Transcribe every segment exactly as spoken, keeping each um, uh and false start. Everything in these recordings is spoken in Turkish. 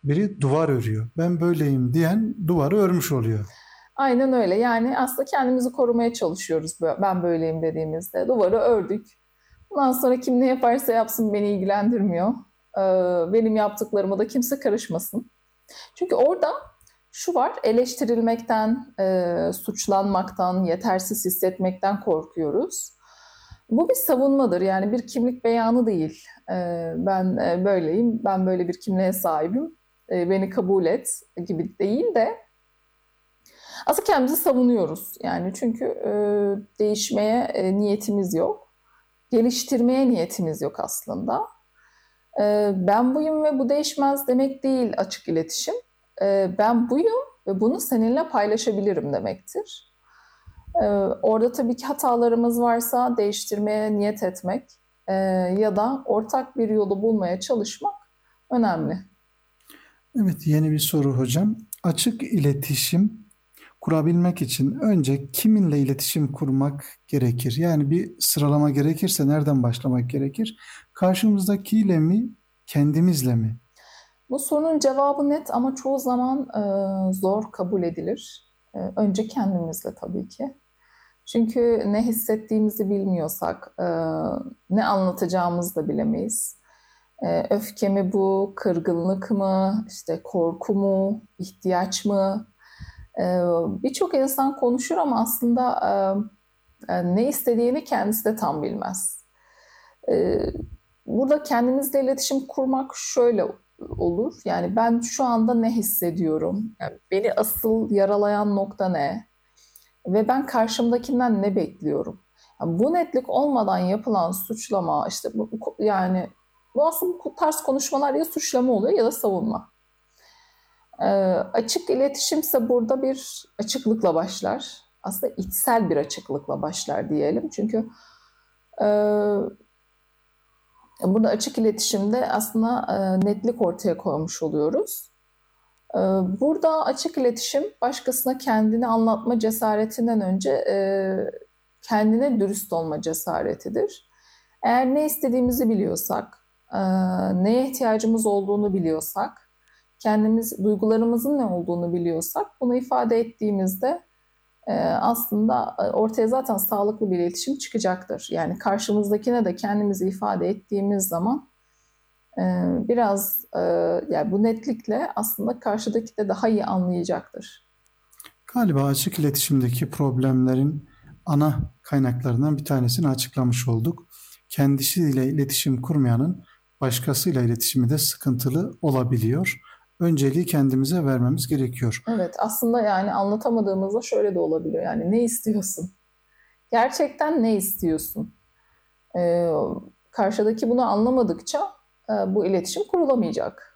biri duvar örüyor. Ben böyleyim diyen duvarı örmüş oluyor. Aynen öyle. Yani aslında kendimizi korumaya çalışıyoruz ben böyleyim dediğimizde. Duvarı ördük. Bundan sonra kim ne yaparsa yapsın beni ilgilendirmiyor. Ee, benim yaptıklarıma da kimse karışmasın. Çünkü orada şu var, eleştirilmekten, e, suçlanmaktan, yetersiz hissetmekten korkuyoruz. Bu bir savunmadır, yani bir kimlik beyanı değil. E, ben e, böyleyim, ben böyle bir kimliğe sahibim, e, beni kabul et gibi değil de aslında kendimizi savunuyoruz. Yani çünkü e, değişmeye e, niyetimiz yok, geliştirmeye niyetimiz yok aslında. E, ben buyum ve bu değişmez demek değil açık iletişim. E, ben buyum ve bunu seninle paylaşabilirim demektir. Ee, orada tabii ki hatalarımız varsa değiştirmeye niyet etmek e, ya da ortak bir yolu bulmaya çalışmak önemli. Evet, yeni bir soru hocam. Açık iletişim kurabilmek için önce kiminle iletişim kurmak gerekir? Yani bir sıralama gerekirse nereden başlamak gerekir? Karşımızdakiyle mi, kendimizle mi? Bu sorunun cevabı net ama çoğu zaman e, zor kabul edilir. E, önce kendimizle tabii ki. Çünkü ne hissettiğimizi bilmiyorsak, e, ne anlatacağımızı da bilemeyiz. E, öfke mi bu, kırgınlık mı, işte korku mu, ihtiyaç mı? E, Birçok insan konuşur ama aslında e, e, ne istediğini kendisi de tam bilmez. E, Burada kendimizle iletişim kurmak şöyle olur. Yani ben şu anda ne hissediyorum? Yani beni asıl yaralayan nokta ne? Ve ben karşımdakinden ne bekliyorum? Yani bu netlik olmadan yapılan suçlama, işte bu, yani bu aslında bu tarz konuşmalar ya suçlama oluyor ya da savunma. Ee, Açık iletişimse burada bir açıklıkla başlar. Aslında içsel bir açıklıkla başlar diyelim. Çünkü e, burada açık iletişimde aslında e, netlik ortaya koymuş oluyoruz. E, Burada açık iletişim başkasına kendini anlatma cesaretinden önce e, kendine dürüst olma cesaretidir. Eğer ne istediğimizi biliyorsak, e, neye ihtiyacımız olduğunu biliyorsak, kendimiz duygularımızın ne olduğunu biliyorsak bunu ifade ettiğimizde e, aslında e, ortaya zaten sağlıklı bir iletişim çıkacaktır. Yani karşımızdakine de kendimizi ifade ettiğimiz zaman e, biraz e, yani bu netlikle aslında karşıdaki de daha iyi anlayacaktır. Galiba açık iletişimdeki problemlerin ana kaynaklarından bir tanesini açıklamış olduk. Kendisiyle iletişim kurmayanın başkasıyla iletişimi de sıkıntılı olabiliyor. Önceliği kendimize vermemiz gerekiyor. Evet, aslında yani anlatamadığımızda şöyle de olabiliyor. Yani ne istiyorsun? Gerçekten ne istiyorsun? E, Karşıdaki bunu anlamadıkça e, bu iletişim kurulamayacak.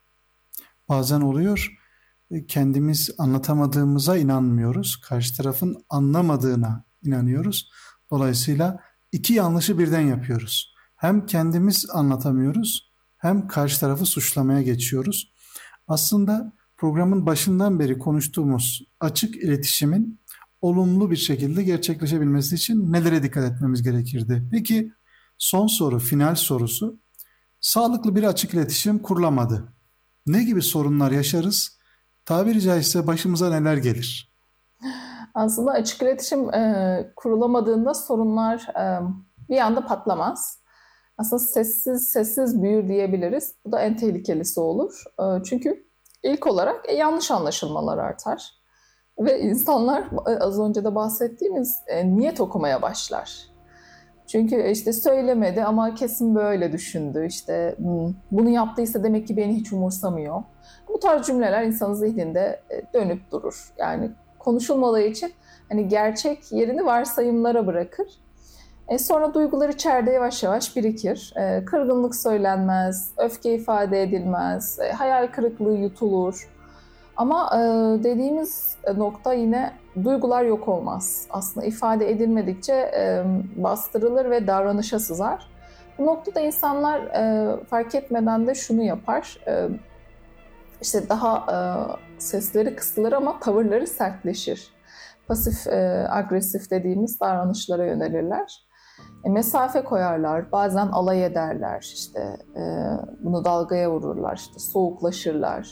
Bazen oluyor, e, kendimiz anlatamadığımıza inanmıyoruz. Karşı tarafın anlamadığına inanıyoruz. Dolayısıyla iki yanlışı birden yapıyoruz. Hem kendimiz anlatamıyoruz, hem karşı tarafı suçlamaya geçiyoruz. Aslında programın başından beri konuştuğumuz açık iletişimin olumlu bir şekilde gerçekleşebilmesi için nelere dikkat etmemiz gerekirdi? Peki son soru, final sorusu. Sağlıklı bir açık iletişim kurulamadı. Ne gibi sorunlar yaşarız? Tabiri caizse başımıza neler gelir? Aslında açık iletişim e, kurulamadığında sorunlar e, bir anda patlamaz. Aslında sessiz sessiz büyür diyebiliriz. Bu da en tehlikelisi olur. E, çünkü ilk olarak e, yanlış anlaşılmalar artar. Ve insanlar e, az önce de bahsettiğimiz e, niyet okumaya başlar. Çünkü işte söylemedi ama kesin böyle düşündü. İşte "Hmm, bunu yaptıysa demek ki beni hiç umursamıyor." Bu tarz cümleler insanın zihninde e, dönüp durur. Yani konuşulmadığı için hani gerçek yerini varsayımlara bırakır. E sonra duygular içeride yavaş yavaş birikir. E, kırgınlık söylenmez, öfke ifade edilmez, e, hayal kırıklığı yutulur. Ama e, dediğimiz nokta yine duygular yok olmaz. Aslında ifade edilmedikçe e, bastırılır ve davranışa sızar. Bu noktada insanlar e, fark etmeden de şunu yapar. E, işte daha e, sesleri kısılır ama tavırları sertleşir. Pasif e, agresif dediğimiz davranışlara yönelirler. E, mesafe koyarlar, bazen alay ederler, işte e, bunu dalgaya vururlar, işte soğuklaşırlar.